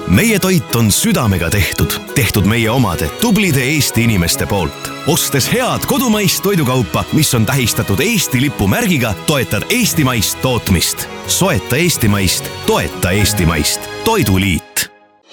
Meie toit on südamega tehtud meie omade tublide Eesti inimeste poolt. Ostes head kodumaist toidukaupa, mis on tähistatud Eesti lipu märgiga, toetad eestimaist tootmist. Soeta eestimaist, toeta eestimaist. Toiduliit.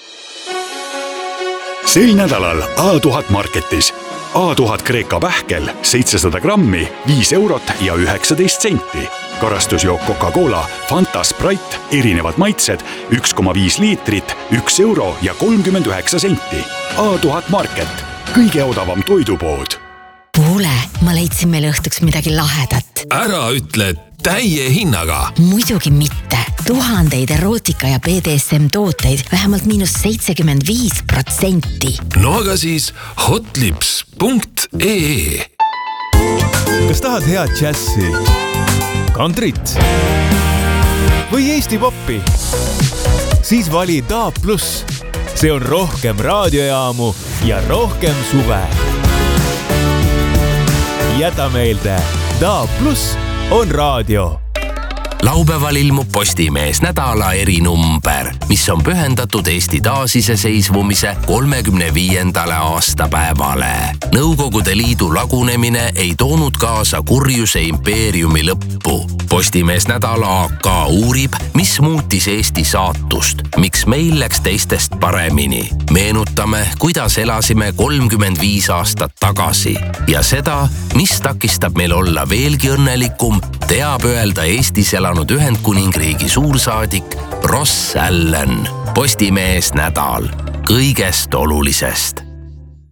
Sel nädalal A1000 Marketis. A1000 Kreeka pähkel 700 grammi, 5 eurot ja 19 senti. Karastusjook Coca-Cola, Fanta, Sprite, erinevad maitsed, 1,5 liitrit, 1 euro ja 39 senti. A1000 Market, kõige odavam toidupood. Kuule, ma leidsin meile õhtuks midagi lahedat. Ära ütle täie hinnaga. Muidugi mitte. Tuhandeid erootika ja BDSM tooteid vähemalt -75%. No aga siis hotlips.ee. Kas tahad head džässi, kantrit või Eesti poppi? Siis vali DAB+. See on rohkem raadiojaamu ja rohkem suve. Jäta meelde, DAB+ on raadio. Laupäeval ilmub Postimees nädala erinumber, mis on pühendatud Eesti taasiseseisvumise 35. aastapäevale. Nõukogude Liidu lagunemine ei toonud kaasa kurjuse impeeriumi lõppu. Postimees nädala AK uurib, mis muutis Eesti saatust, miks meil läks teistest paremini. Meenutame, kuidas elasime 35 aastat tagasi ja seda, mis takistab meil olla veelgi õnnelikum, teab öelda Eestis elanud Ühendkuningriigi suursaadik Ross Allen. Postimees nädal kõigest olulisest.